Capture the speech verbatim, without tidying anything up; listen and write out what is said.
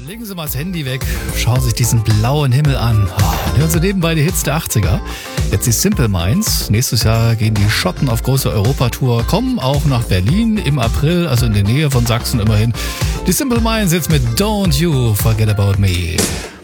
Legen Sie mal das Handy weg, schauen sich diesen blauen Himmel an. Oh, hören Sie nebenbei die Hits der achtziger. Jetzt die Simple Minds. Nächstes Jahr gehen die Schotten auf große Europatour, kommen auch nach Berlin im April, also in der Nähe von Sachsen immerhin. Die Simple Minds jetzt mit Don't You Forget About Me.